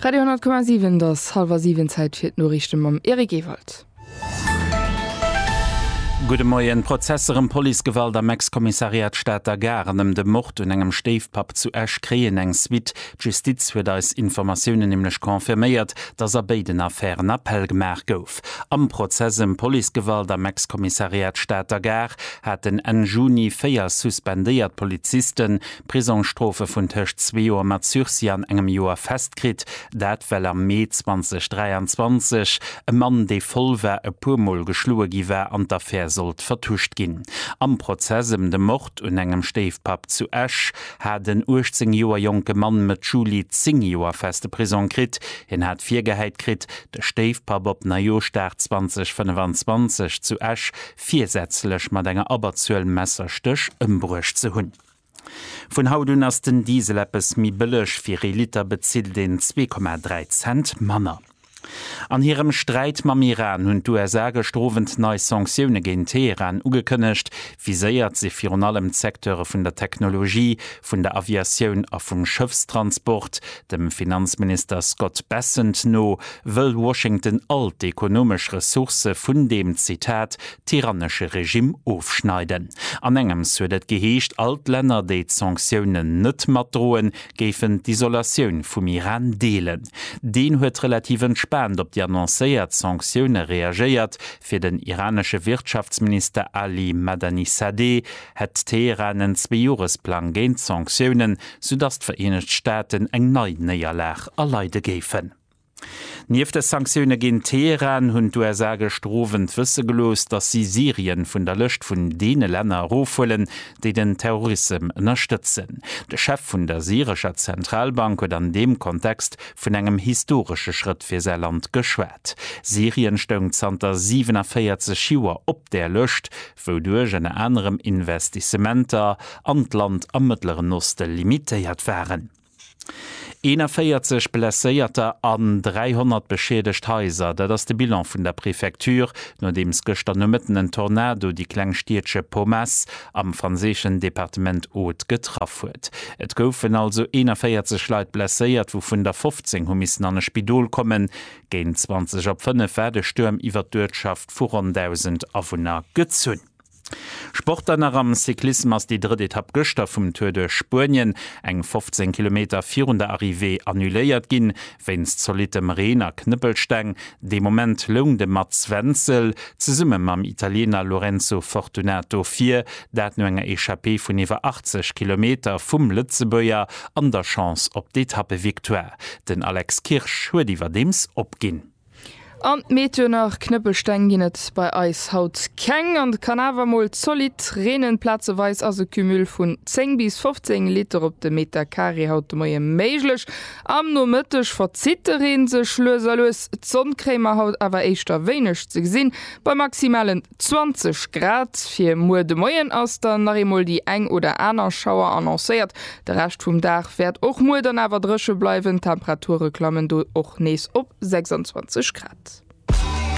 Radio 10,7 das 6:30 Zeit fir Norrichten am Erik Ewald. Gute Morgen. Prozesserem Polizeigewalt am Ex-Kommissariat Stadter Garnem de Mord und engem Steefpap zu Esch kreen eng Swit. Justiz wird als Informationen nämlich konfirmiert, dass beiden Affären Appell gemerkt gouf. Am Prozess im Polizeigewalt am Ex-Kommissariat Stadter Gar hat den en Juni 4 suspendiert Polizisten Prisonstrofe von Tisch 2 Uhr mat Sursi an engem Joer festkrit, dat well am Mai 2023 e Mann de vollwer e purmol geschlue giwer an d'Affäre sollt vertuscht gin. Am Prozess dem Mord und engem Steefpap zu Esch hat den 18 Joer jonke Mann mit Juli 10 Joer feste Prison krit. Hat 4 Geheit krit, de Steefpap op na Jostart 2025 zu Esch viersätzlech mat enger aberzuell Messerstöch ëmbruch zu hunn. Von hautun ass den Dieseleppes mi bëllech 4 Liter bezielt den 2,3 Cent Manner. An ihrem Streit mam Iran hun USA gestrovent neue Sanktionen gegen Teheran ugekënnecht, wie säiert sie für allem Sektoren vun der Technologie, vun der Aviation a vum Schiffstransport. Dem Finanzminister Scott Bessent no will Washington all die ökonomisch Ressource vun dem Zitat tyrannische Regime aufschneiden. An engem huet geheescht Altländer de Sanktionen net mat droen gefen d'Isolation vum Iran deelen. Den huet relativ entspannt op die annoncéiert Sanktionen reagiert. Fir den iranische Wirtschaftsminister Ali Madani-Sadeh het Teheran en 2-Jahresplan géint Sanktionen, sodass d'Vereinigte Staaten eng neii Neierlach erleide géfen. Nief de Sanktionen gegen Teheran hunn USA gestrovent wësse gelos, dass sie Syrien vun der Lëcht vun dene Länder rofullen, die den Terrorismus unterstützen. Der Chef vun der syrischer Zentralbank hat an dem Kontext vun engem historische Schritt fir sein Land geschwert. Syrien stöng zanter 47 Joer op der Lëcht, wodurch en anderem Investissementer an Land am mittleren Osten limitiert waren. 41 blesséierter an 300 beschädigt Häuser, dat ass de Bilan vun der Präfektur, no dems gestern mitten en Tornado die klengstietsche Pommes am franzéschen Departement Haute getraff huet. Et goufen also 41 Leiit blesséiert, wo vun der 15 humissen an e Spidol kommen, géint 20 op 5 Pferdestürm iwwer d'Wirtschaft vor 1000 Awohner gezünn. Sportler am Cyklismus die dritte Etappe gestern vom Tour de Spanien eng 15 Kilometer 400 Arrivé annuléiert gin, wenns solitem Renner Knüppelsteng, de Moment lung de Mats Wenzel ze summe mam Italiener Lorenzo Fortunato 4, dat no enger Echappé vun iwwer 80 Kilometer vum Lützeböier an der Chance op d'Etappe Victoire. Den Alex Kirsch huet iwwer dems opginn. An Meteor nach Knüppelstein ginnet bei Eis haut keng an kann awermol solid Rennenplatzeweis as Kümül vun 10 bis 15 Liter op de Meter Kari haut moie meiglech. Am no mëttech verzitterin se schlöserlos Sonnkrämer haut awer eichter wenigch ze gesinn bei maximalen 20 Grad fir Mu de Moien ass der Narimol die eng oder aner Schauer annoncéiert. Der recht vum Dach fährt och Mu dann awer dresche bleiwen Temperature klammen du och nees op 26 Grad.